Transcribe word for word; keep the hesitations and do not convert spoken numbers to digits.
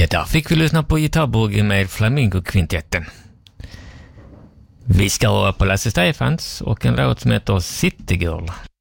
Ja, där fick vi lyssna på Gitarrboogie med Flamingo-kvintetten. Vi ska höra på Lasse Stefans och en låt som heter City Girl.